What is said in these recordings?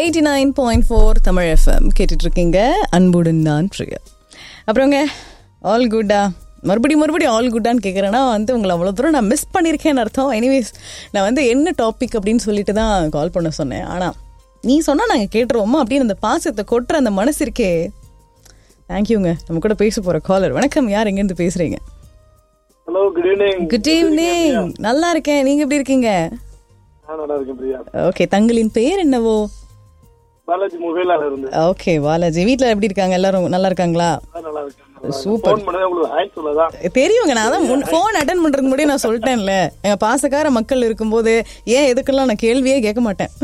89.4 Tamil FM கேட்டுட்ருக்கீங்க. அன்புடன் நான் பிரியா. அப்புறங்க ஆல் குட்டா? மறுபடியும் ஆல் குட்டான்னு கேட்குறேன்னா உங்களை அவ்வளோ தூரம் நான் மிஸ் பண்ணியிருக்கேன்னு அர்த்தம். எனிவேஸ், நான் என்ன டாபிக் அப்படின்னு சொல்லிட்டு தான் கால் பண்ண சொன்னேன். ஆனால் நீ சொன்னால் நாங்கள் கேட்டுருவோமா அப்படின்னு அந்த பாசத்தை கொட்டுற அந்த மனசு இருக்கே. தேங்க்யூங்க. நம்ம கூட பேச போகிற காலர். வணக்கம், யார் எங்கேருந்து பேசுகிறீங்க? Hello, good evening. Good evening. நல்லா இருக்கேன், நீங்கள் எப்படி இருக்கீங்க? நல்லா இருக்கேன் பிரியா. ஓகே, தங்களின் பெயர் என்னவோ? பாலாஜி மொபைலால இருந்து. ஓகே பாலாஜி, வீட்ல எப்படி இருக்காங்க? எல்லாரும் நல்லா இருக்காங்களா? நல்லா இருக்காங்க. சூப்பர். ஃபோன் பண்ணதே உங்களுக்கு ஹாய் சொல்லதான் தெரியுங்க. நான் தான் ஃபோன் அட்டெண்ட் பண்றதுக்கு முன்னாடி நான் சொல்லிட்டேன்ல, எங்க பாசக்கார மக்கள் இருக்கும்போது ஏன் எதுக்கெல்லாம் நான் கேள்வியே கேட்க மாட்டேன்.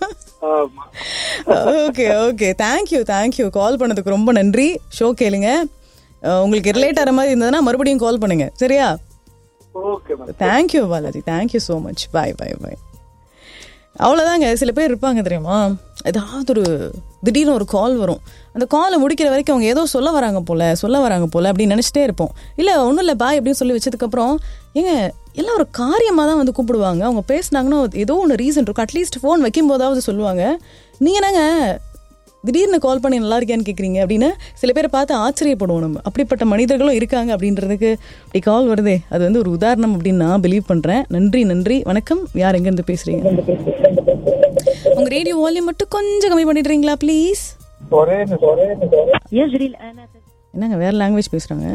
ஓகே ஓகே, தேங்க்யூ கால் பண்ணதுக்கு ரொம்ப நன்றி. ஷோ கேளுங்க. உங்களுக்கு ரிலேட் ஆகிற மாதிரி இருந்ததுன்னா மறுபடியும் கால் பண்ணுங்க, சரியா? Okay. Thank you Balaji, thank you so much. பாய். அவ்வளோதாங்க. சில பேர் இருப்பாங்க தெரியுமா, ஏதாவது ஒரு திடீர்னு ஒரு கால் வரும். அந்த காலை முடிக்கிற வரைக்கும் அவங்க ஏதோ சொல்ல வராங்க போல அப்படின்னு நினச்சிட்டே இருப்போம். இல்லை ஒன்றும் இல்லை பாய் அப்படின்னு சொல்லி வச்சதுக்கப்புறம் ஏங்க எல்லாம் ஒரு காரியமாக தான் கூப்பிடுவாங்க. அவங்க பேசினாங்கன்னா ஏதோ ஒன்று ரீசன் இருக்கும். அட்லீஸ்ட் ஃபோன் வைக்கும் போதாவது சொல்லுவாங்க. நீங்கள் நாங்க திடீர்னு கால் பண்ணி நல்லா இருக்கியான்னு கேட்குறீங்க அப்படின்னு சில பேரை பார்த்து ஆச்சரியப்படுவோம். நம்ம அப்படிப்பட்ட மனிதர்களும் இருக்காங்க அப்படின்றதுக்கு அப்படி கால் வருதே, அது ஒரு உதாரணம் அப்படின்னு நான் பிலீவ் பண்ணுறேன். நன்றி. வணக்கம், யார் எங்கேருந்து பேசுகிறீங்க? உங்கள் ரேடியோ வால்யூம் மட்டும் கொஞ்சம் கம்மி பண்ணிடுறீங்களா ப்ளீஸ்? என்னங்க வேற லாங்குவேஜ் பேசுகிறாங்க?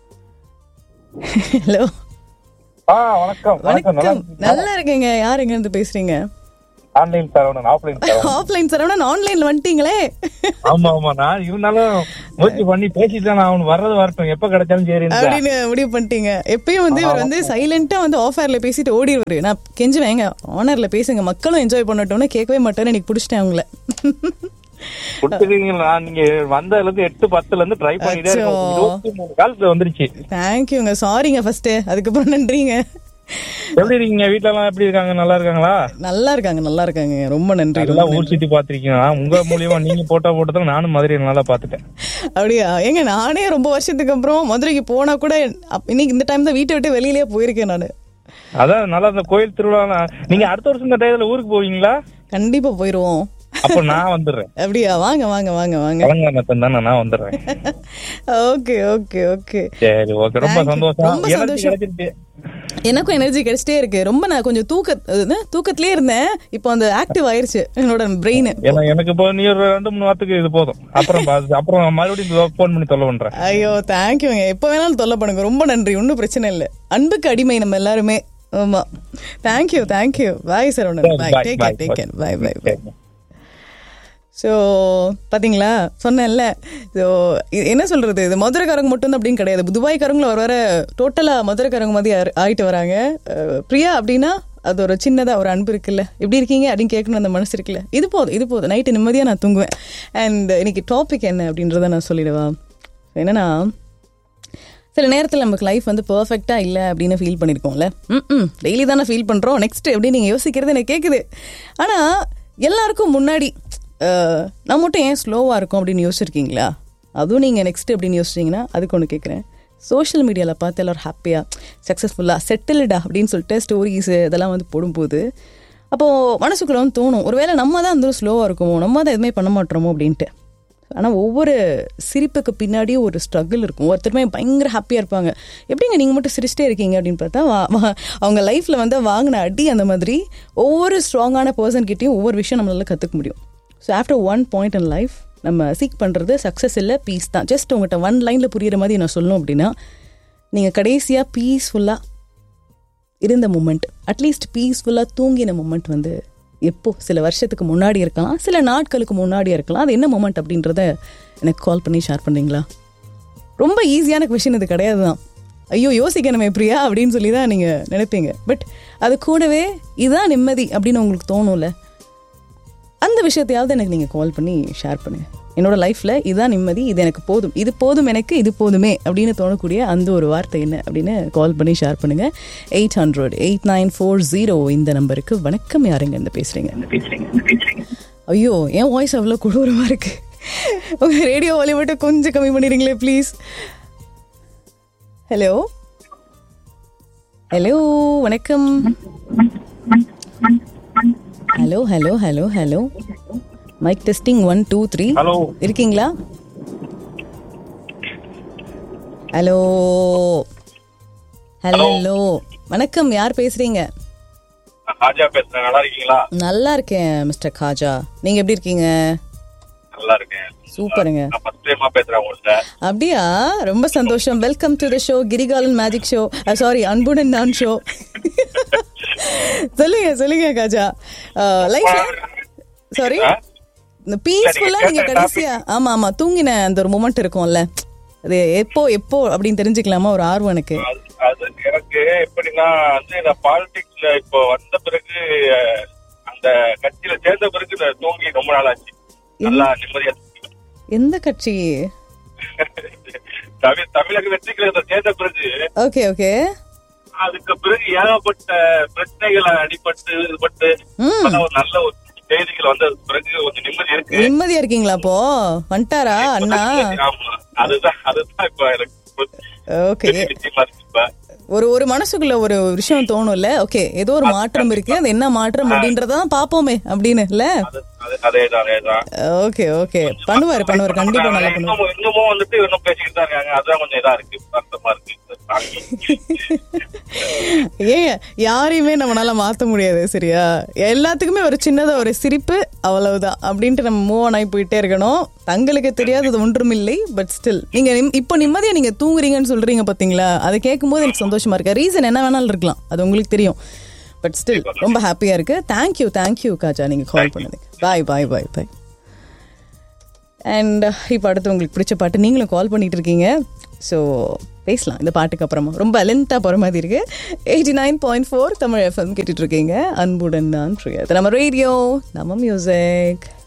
ஹலோ, வணக்கம். நல்லா இருக்கீங்க. யார் எங்கேருந்து பேசுகிறீங்க? Online Saravanan, offline Saravanan. ஆன்லைன்ல வந்துட்டீங்களே. ஆமா நான் இருந்தாலும் முயற்சி பண்ணி பேசிட்டேன். அவன் வர்றது வரட்டும், எப்ப கிடைச்சாலும் சரி அப்படின்னு முடிவு பண்ணிட்டீங்க. எப்பயும் இவர் சைலண்டா ஆஃப் ஏர்ல பேசிட்டு ஓடிடுவாரு. நான் கெஞ்சுவேங்க, ஆனர்ல பேசுங்க, மக்களும் என்ஜாய் பண்ணட்டோம்னு. கேட்கவே மாட்டேன்னு எனக்கு பிடிச்சிட்டேன் அவங்கள. நீங்க வந்ததுல இருந்து 8-10ல இருந்து ட்ரை பண்ணிட்டே இருக்கோம். 23 கால்ஸ் வந்துருச்சு. தேங்க்யூங்க, சாரிங்க ஃபர்ஸ்ட், அதுக்கப்புறம் நன்றிங்க. எப்படி இருக்கீங்க? வீட்ல எல்லாம் எப்படி இருக்காங்க? நல்லா இருக்காங்களா? நல்லா இருக்காங்க. ரொம்ப நன்றி. ஊர் சுத்தி பாத்திருக்கீங்க. உங்க மூலியமா நீங்க போட்டதுல நானும் மதுரை நல்லா பாத்துட்டேன். அப்படியா? ஏங்க நானே ரொம்ப வருஷத்துக்கு அப்புறம் மதுரைக்கு போனா கூட இன்னைக்கு இந்த டைம் தான் வீட்டை விட்டு வெளியிலேயே போயிருக்கேன் நானு. அதான் நல்லா இந்த கோயில் திருவிழா. நீங்க அடுத்த வருஷம் இந்த டயத்துல ஊருக்கு போவீங்களா? கண்டிப்பா போயிருவோம். அப்ப நான் வந்துடுறேன். அப்படியா? வாங்க. நான் வந்துடுறேன். ஓகே. சரி, ஓகே. ரொம்ப சந்தோஷம். எனக்கும் எனர்ஜி கிடைச்சிட்டே இருக்கு. ரொம்ப நான் கொஞ்சம் தூக்கத்திலே இருந்தேன். இப்போ அந்த ஆக்டிவ் ஆயிருச்சு என்னோட பிரெயின். எனக்கு இப்போ நீ ஒரு 2-3 வாரத்துக்கு இது போதும். அப்புறம் மறுபடியும் போன் பண்ணி தொல்லை பண்றேன். ஐயோ தேங்க்யூங்க. எப்ப வேணாலும் தொல்லை பண்ணுங்க. ரொம்ப நன்றி. ஒன்னும் பிரச்சனை இல்லை. அன்புக்கு அடிமை நம்ம எல்லாருமே. ஆமா, தேங்க்யூ. பாய் சரவணன். Take care. பாய். ஸோ பார்த்தீங்களா, சொன்னேன்ல. ஸோ என்ன சொல்கிறது, இது மதுரைக்காரங்க மட்டும் தான் அப்படின்னு கிடையாது. துபாய்க்காரங்களும் வர டோட்டலாக மதுரைக்காரங்க மாதிரி ஆகிட்டு வராங்க. பிரியா அப்படின்னா அது ஒரு சின்னதாக ஒரு அன்பு இருக்குல்ல. எப்படி இருக்கீங்க அப்படின்னு கேட்கணும் அந்த மனசு இருக்குல்ல. இது போதும். நைட்டு நிம்மதியாக நான் தூங்குவேன். அண்ட் இன்னைக்கு டாபிக் என்ன அப்படின்றத நான் சொல்லிடுவா. என்னன்னா, சில நேரத்தில் நமக்கு லைஃப் பர்ஃபெக்டாக இல்லை அப்படின்னு ஃபீல் பண்ணியிருக்கோம்ல. டெய்லி தானே ஃபீல் பண்ணுறோம். நெக்ஸ்ட் எப்படி நீங்கள் யோசிக்கிறது எனக்கு கேட்குது. ஆனால் எல்லாருக்கும் முன்னாடி நான் மட்டும் ஏன் ஸ்லோவாக இருக்கும் அப்படின்னு யோசிச்சிருக்கீங்களா? அதுவும் நீங்கள் நெக்ஸ்ட் அப்படின்னு யோசிச்சிங்கன்னா அதுக்கு ஒன்று கேட்குறேன். சோஷியல் மீடியாவில் பார்த்து எல்லோரும் ஹாப்பியாக, சக்ஸஸ்ஃபுல்லாக, செட்டில்டா அப்படின்னு சொல்லிட்டு ஸ்டோரிஸு இதெல்லாம் போடும்போது அப்போது மனசுக்குள்ள தோணும், ஒருவேளை நம்ம தான் ஸ்லோவாக இருக்குமோ, நம்ம தான் எதுவுமே பண்ண மாட்டோமோ அப்படின்ட்டு. ஆனால் ஒவ்வொரு சிரிப்புக்கு பின்னாடியும் ஒரு ஸ்ட்ரகிள் இருக்கும். ஒருத்தருமே பயங்கர ஹாப்பியாக இருப்பாங்க. எப்படிங்க நீங்கள் மட்டும் சிரிச்சிட்டே இருக்கீங்க அப்படின்னு பார்த்தா அவங்க லைஃப்பில் வாங்கின அடி அந்த மாதிரி ஒவ்வொரு ஸ்ட்ராங்கான பர்சன்கிட்டையும் ஒவ்வொரு விஷயம் நம்மளால கற்றுக்க முடியும். So after one point in life நம்ம சீக் பண்ணுறது சக்ஸஸ் இல்லை, பீஸ் தான். ஜஸ்ட் உங்கள்கிட்ட ஒன் லைனில் புரிகிற மாதிரி நான் சொல்லணும் அப்படின்னா, நீங்கள் கடைசியாக பீஸ்ஃபுல்லாக இருந்த மூமெண்ட், அட்லீஸ்ட் பீஸ்ஃபுல்லாக தூங்கின மூமெண்ட் எப்போ, சில வருஷத்துக்கு முன்னாடி இருக்கலாம், சில நாட்களுக்கு முன்னாடி இருக்கலாம். அது என்ன மூமெண்ட் அப்படின்றத எனக்கு கால் பண்ணி ஷேர் பண்ணுறீங்களா? ரொம்ப ஈஸியான கொஷின் இது கிடையாது தான். ஐயோ யோசிக்கணுமே பிரியா அப்படின்னு சொல்லி தான் நீங்கள் நினைப்பீங்க. பட் அது கூடவே இதுதான் நிம்மதி அப்படின்னு உங்களுக்கு தோணும்ல. அந்த விஷயத்தையாவது எனக்கு நீங்கள் கால் பண்ணி ஷேர் பண்ணுங்கள். என்னோட லைஃப்பில் இதுதான் நிம்மதி, இது எனக்கு போதும், இது போதும், எனக்கு இது போதுமே அப்படின்னு தோணக்கூடிய அந்த ஒரு வார்த்தை என்ன அப்படின்னு கால் பண்ணி ஷேர் பண்ணுங்கள். 800-8940 இந்த நம்பருக்கு. வணக்கம், யாருங்க இருந்து பேசுகிறீங்க? ஐயோ, என் வாய்ஸ் அவ்வளோ கொடூரமாக இருக்குது. உங்கள் ரேடியோ வால்யூம் மட்டும் கொஞ்சம் கம்மி பண்ணிடுங்களே ப்ளீஸ். ஹலோ, வணக்கம். ஹலோ. Mic testing 1 2 3. ஹலோ, இருக்கீங்களா? ஹலோ ஹலோ, வணக்கம். யார் பேசுறீங்க? ராஜா பேசுறேன். நல்லா இருக்கீங்களா? நல்லா இருக்கேன் மிஸ்டர் காஜா. நீங்க எப்படி இருக்கீங்க? நல்லா இருக்கேன். சூப்பருங்க. நான் ஃபர்ஸ்ட் டைமா பேசுறேன் உங்கள்ட்ட. அப்படியா? ரொம்ப சந்தோஷம். Welcome to the show, Kirikalan magic show. Sorry, அன்புடன் நான் ஷோ. சொல்லுங்க காஜா. லைஃப்ல சாரி, இந்த பீஸ்ஃபுல்லா நீங்க கடைசியா ஆமா தூங்கின அந்த ஒரு மொமெண்ட் இருக்கும்ல, அது எப்போ அப்படின்னு தெரிஞ்சுக்கலாமா? ஒரு ஆர்வம் எனக்கு. அது எனக்கு எப்படின்னா வந்து இந்த பாலிடிக்ஸ்ல இப்போ வந்த பிறகு, அந்த கட்சியில சேர்ந்த பிறகு தூங்கி ரொம்ப நாள் ஆச்சு. நல்லா நிம்மதியா. எந்த கட்சி? தமிழக வெற்றி கழகத்தை சேர்ந்த பிறகு. Okay okay. அதுக்கு பிறகு ஏகப்பட்ட பிரச்சனைகளை அடிபட்டு இதுபட்டு ஒரு நல்ல ஒரு செய்திகள் வந்த பிறகு கொஞ்சம் நிம்மதி இருக்கு. நிம்மதியா இருக்கீங்களா? அப்போ வந்துட்டாரா அண்ணா? அதுதான் இப்ப எனக்கு ஓகே. ஒரு மனசுக்குள்ள ஒரு விஷயம் தோணும்ல, ஓகே ஏதோ ஒரு மாற்றம் இருக்கு, அது என்ன மாற்றம் அப்படின்றதான் பாப்போமே அப்படின்னு இல்ல? அதேதான். Okay okay. பண்ணுவாரு கண்டிப்பா நல்லா பண்ணுவாரு. இன்னமும் வந்துட்டு இன்னும் பேசிக்கிட்டு தான் இருக்காங்க. அதான் கொஞ்சம் இதா இருக்கு, வருத்தமா இருக்கு. ஏன் யாரையுமே நம்மளால மாத்த முடியாது, சரியா? எல்லாத்துக்குமே ஒரு சின்னதா ஒரு சிரிப்பு, அவ்வளவுதான் அப்படின்ட்டு நம்ம மூவ் ஆன் ஆகி போயிட்டே இருக்கணும். தங்களுக்கு தெரியாதது ஒன்றும் இல்லை. பட் ஸ்டில் நீங்க இப்போ நிம்மதியா நீங்க தூங்குறீங்கன்னு சொல்றீங்க பாத்தீங்களா, அதை கேட்கும் போது எனக்கு சந்தோஷமா இருக்கு. ரீசன் என்ன வேணாலும் இருக்கலாம், அது உங்களுக்கு தெரியும். பட் ஸ்டில் ரொம்ப ஹாப்பியா இருக்கு. தேங்க்யூ காஜா, நீங்க கால் பண்ணதுக்கு. பாய். அண்ட் இப்போ அடுத்து உங்களுக்கு பிடிச்ச பாட்டு நீங்களும் கால் பண்ணிட்டு இருக்கீங்க. ஸோ பேசலாம் இந்த பாட்டுக்கு அப்புறமா. ரொம்ப லென்த்தாக போகிற மாதிரி இருக்கு. 89.4 தமிழ் FM கேட்டுட்டு இருக்கீங்க. அன்புடன் நான் பிரியா. நம்ம ரேடியோ, நம்ம மியூசிக்.